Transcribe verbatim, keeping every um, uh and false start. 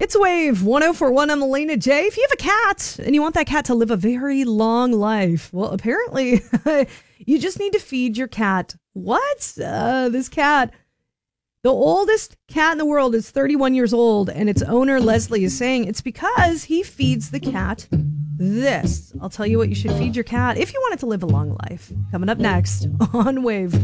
It's Wave one oh four point one. I'm Elena J. If you have a cat and you want that cat to live a very long life, well, apparently you just need to feed your cat. What? Uh, this cat, the oldest cat in the world, is thirty-one years old, and its owner, Leslie, is saying it's because he feeds the cat this. I'll tell you what you should feed your cat if you want it to live a long life. Coming up next on Wave.